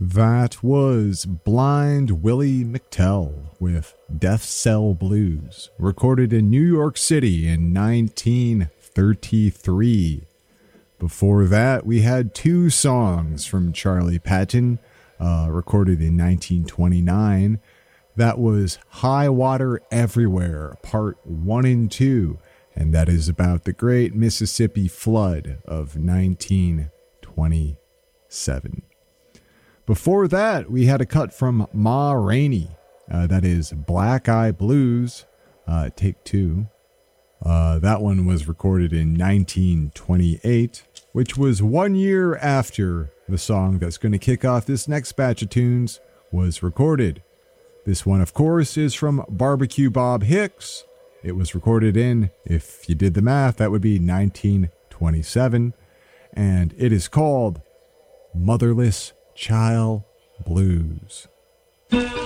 That was Blind Willie McTell with Death Cell Blues, recorded in New York City in 1933. Before that, we had two songs from Charlie Patton, recorded in 1929. That was High Water Everywhere, Part 1 and 2, and that is about the Great Mississippi Flood of 1927. Before that, we had a cut from Ma Rainey. That is Black Eye Blues, Take 2. That one was recorded in 1928, which was 1 year after the song that's going to kick off this next batch of tunes was recorded. This one, of course, is from Barbecue Bob Hicks. It was recorded in, if you did the math, that would be 1927. And it is called Motherless Child Blues.